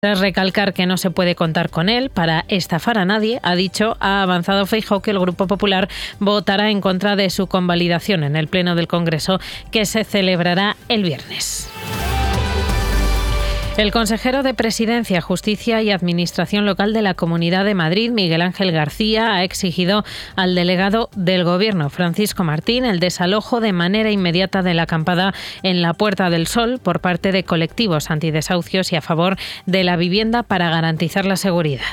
Tras recalcar que no se puede contar con él para estafar a nadie, ha avanzado Feijóo que el Grupo Popular votará en contra de su convalidación en el Pleno del Congreso, que se celebrará el viernes. El consejero de Presidencia, Justicia y Administración Local de la Comunidad de Madrid, Miguel Ángel García, ha exigido al delegado del Gobierno, Francisco Martín, el desalojo de manera inmediata de la acampada en la Puerta del Sol por parte de colectivos antidesahucios y a favor de la vivienda para garantizar la seguridad.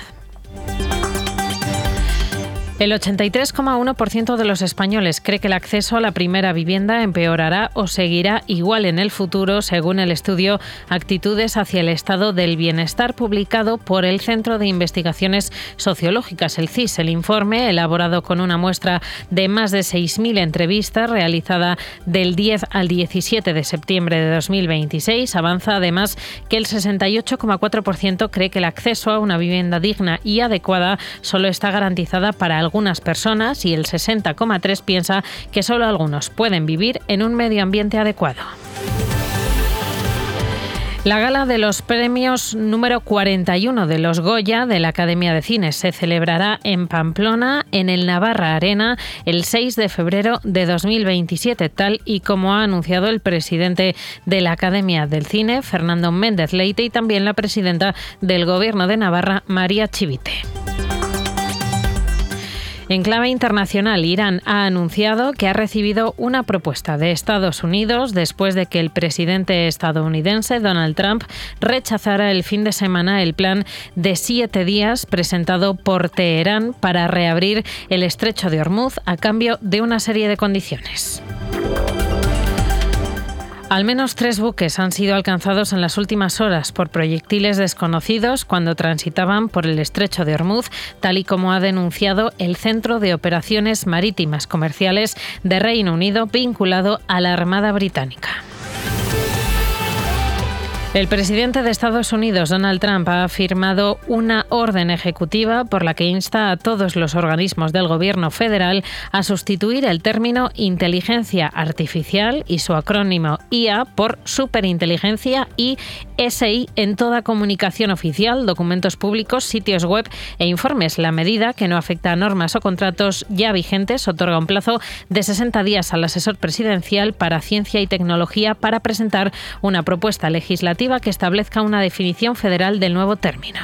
El 83,1% de los españoles cree que el acceso a la primera vivienda empeorará o seguirá igual en el futuro, según el estudio Actitudes hacia el Estado del Bienestar, publicado por el Centro de Investigaciones Sociológicas, el CIS. El informe, elaborado con una muestra de más de 6.000 entrevistas, realizada del 10 al 17 de septiembre de 2026, avanza además que el 68,4% cree que el acceso a una vivienda digna y adecuada solo está garantizada para algunas personas y el 60,3% piensa que solo algunos pueden vivir en un medio ambiente adecuado. La gala de los premios número 41 de los Goya de la Academia de Cine se celebrará en Pamplona, en el Navarra Arena, el 6 de febrero de 2027, tal y como ha anunciado el presidente de la Academia del Cine, Fernando Méndez Leite, y también la presidenta del Gobierno de Navarra, María Chivite. En clave internacional, Irán ha anunciado que ha recibido una propuesta de Estados Unidos después de que el presidente estadounidense Donald Trump rechazara el fin de semana el plan de 7 días presentado por Teherán para reabrir el estrecho de Hormuz a cambio de una serie de condiciones. Al menos 3 buques han sido alcanzados en las últimas horas por proyectiles desconocidos cuando transitaban por el estrecho de Hormuz, tal y como ha denunciado el Centro de Operaciones Marítimas Comerciales de Reino Unido, vinculado a la Armada Británica. El presidente de Estados Unidos, Donald Trump, ha firmado una orden ejecutiva por la que insta a todos los organismos del gobierno federal a sustituir el término inteligencia artificial y su acrónimo IA por superinteligencia y SI en toda comunicación oficial, documentos públicos, sitios web e informes. La medida, que no afecta a normas o contratos ya vigentes, otorga un plazo de 60 días al asesor presidencial para ciencia y tecnología para presentar una propuesta legislativa que establezca una definición federal del nuevo término.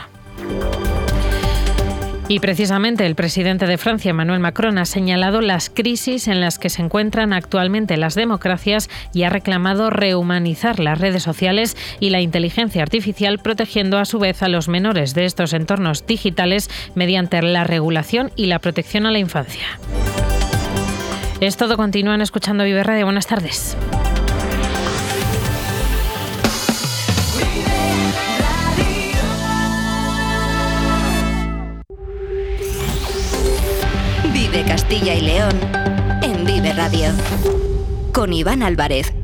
Y precisamente el presidente de Francia, Emmanuel Macron, ha señalado las crisis en las que se encuentran actualmente las democracias y ha reclamado rehumanizar las redes sociales y la inteligencia artificial, protegiendo a su vez a los menores de estos entornos digitales mediante la regulación y la protección a la infancia. Es todo. Continúan escuchando Vive Radio. Buenas tardes. Vive Castilla y León en Vive Radio con Iván Álvarez.